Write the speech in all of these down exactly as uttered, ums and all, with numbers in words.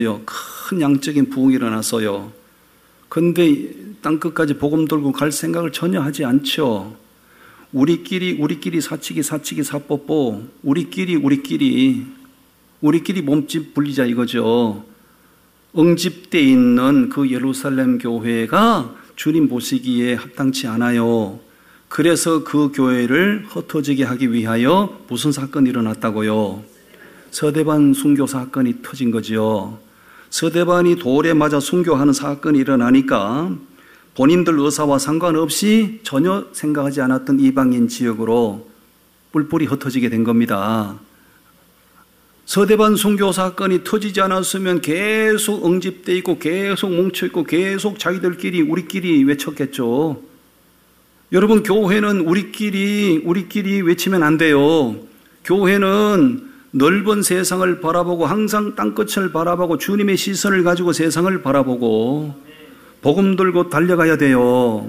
큰 양적인 부흥이 일어났어요. 그런데 땅끝까지 복음 돌고 갈 생각을 전혀 하지 않죠. 우리끼리 우리끼리 사치기 사치기 사뽀뽀 우리끼리 우리끼리 우리끼리 몸집 불리자 이거죠. 응집되어 있는 그 예루살렘 교회가 주님 보시기에 합당치 않아요. 그래서 그 교회를 흩어지게 하기 위하여 무슨 사건이 일어났다고요? 서대반 순교 사건이 터진 거죠. 서대반이 돌에 맞아 순교하는 사건이 일어나니까 본인들 의사와 상관없이 전혀 생각하지 않았던 이방인 지역으로 뿔뿔이 흩어지게 된 겁니다. 서대반 순교 사건이 터지지 않았으면 계속 응집돼 있고 계속 뭉쳐있고 계속 자기들끼리 우리끼리 외쳤겠죠. 여러분, 교회는 우리끼리 우리끼리 외치면 안 돼요. 교회는 넓은 세상을 바라보고 항상 땅끝을 바라보고 주님의 시선을 가지고 세상을 바라보고 복음 들고 달려가야 돼요.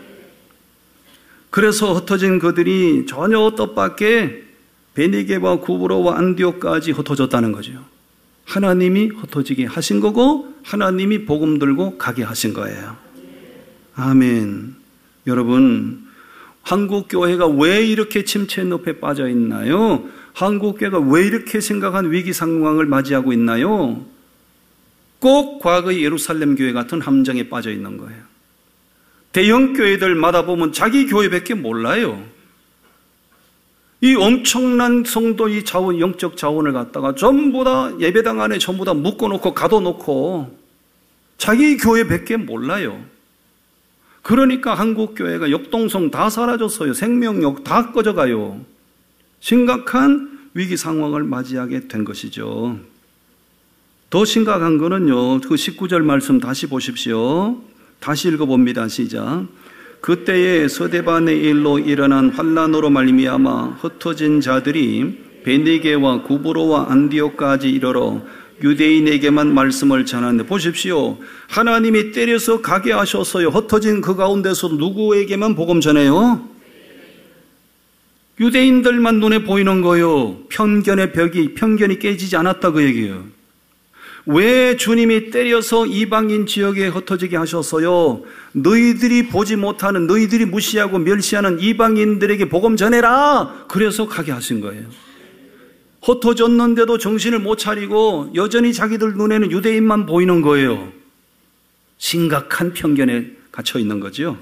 그래서 흩어진 그들이 전혀 뜻밖의 베니게와 구브로와 안디옥까지 흩어졌다는 거죠. 하나님이 흩어지게 하신 거고 하나님이 복음 들고 가게 하신 거예요. 아멘. 여러분, 한국교회가 왜 이렇게 침체 늪에 빠져 있나요? 한국교회가 왜 이렇게 심각한 위기 상황을 맞이하고 있나요? 꼭 과거의 예루살렘 교회 같은 함정에 빠져 있는 거예요. 대형 교회들마다 보면 자기 교회밖에 몰라요. 이 엄청난 성도의 자원, 영적 자원을 갖다가 전부 다 예배당 안에 전부 다 묶어놓고 가둬놓고 자기 교회밖에 몰라요. 그러니까 한국교회가 역동성 다 사라졌어요. 생명력 다 꺼져가요. 심각한 위기 상황을 맞이하게 된 것이죠. 더 심각한 거는요, 그 십구 절 말씀 다시 보십시오. 다시 읽어봅니다. 시작. 그때에 서대반의 일로 일어난 환난으로 말미암아 흩어진 자들이 베니게와 구브로와 안디옥까지 이르러 유대인에게만 말씀을 전하는데, 보십시오. 하나님이 때려서 가게 하셨어요. 흩어진 그 가운데서 누구에게만 복음 전해요? 유대인들만 눈에 보이는 거예요. 편견의 벽이, 편견이 깨지지 않았다 그 얘기예요. 왜 주님이 때려서 이방인 지역에 흩어지게 하셨어요? 너희들이 보지 못하는, 너희들이 무시하고 멸시하는 이방인들에게 복음 전해라. 그래서 가게 하신 거예요. 흩어졌는데도 정신을 못 차리고 여전히 자기들 눈에는 유대인만 보이는 거예요. 심각한 편견에 갇혀 있는 거죠.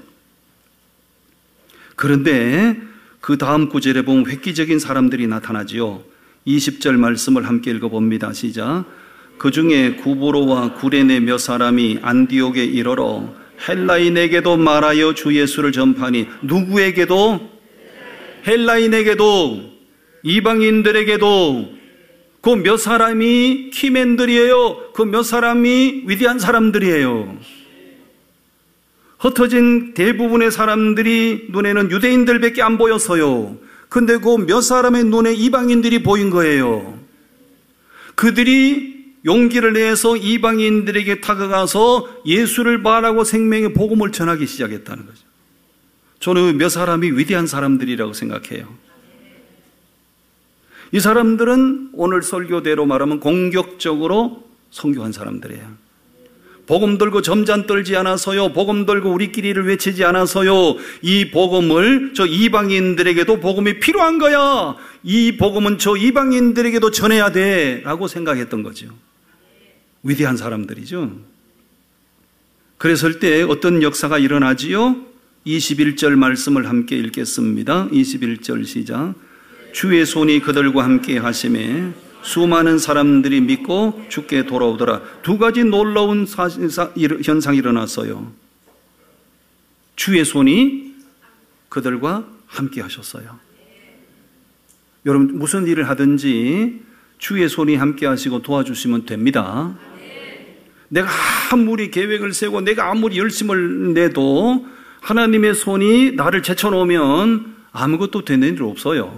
그런데 그 다음 구절에 보면 획기적인 사람들이 나타나지요. 이십 절 말씀을 함께 읽어봅니다. 시작. 그 중에 구브로와 구레네 몇 사람이 안디옥에 이르러 헬라인에게도 말하여 주 예수를 전파하니, 누구에게도? 헬라인에게도, 이방인들에게도. 그 몇 사람이 키맨들이에요. 그 몇 사람이 위대한 사람들이에요. 흩어진 대부분의 사람들이 눈에는 유대인들밖에 안 보였어요. 근데 그 몇 사람의 눈에 이방인들이 보인 거예요. 그들이 용기를 내서 이방인들에게 다가가서 예수를 말하고 생명의 복음을 전하기 시작했다는 거죠. 저는 몇 사람이 위대한 사람들이라고 생각해요. 이 사람들은 오늘 설교대로 말하면 공격적으로 선교한 사람들이에요. 복음 들고 점잔 떨지 않아서요. 복음 들고 우리끼리를 외치지 않아서요. 이 복음을 저 이방인들에게도 복음이 필요한 거야. 이 복음은 저 이방인들에게도 전해야 돼 라고 생각했던 거죠. 위대한 사람들이죠. 그랬을 때 어떤 역사가 일어나지요? 이십일 절 말씀을 함께 읽겠습니다. 이십일 절 시작. 주의 손이 그들과 함께 하심에 수많은 사람들이 믿고 주께 돌아오더라. 두 가지 놀라운 사실사, 현상이 일어났어요. 주의 손이 그들과 함께 하셨어요. 여러분, 무슨 일을 하든지 주의 손이 함께 하시고 도와주시면 됩니다. 내가 아무리 계획을 세우고 내가 아무리 열심을 내도 하나님의 손이 나를 제쳐놓으면 아무것도 되는 일 없어요.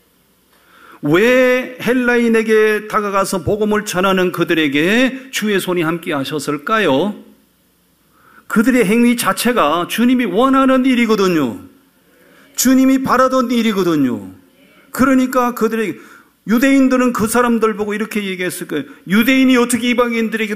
왜 헬라인에게 다가가서 복음을 전하는 그들에게 주의 손이 함께 하셨을까요? 그들의 행위 자체가 주님이 원하는 일이거든요. 주님이 바라던 일이거든요. 그러니까 그들에게, 유대인들은 그 사람들 보고 이렇게 얘기했을 거예요. 유대인이 어떻게 이방인들에게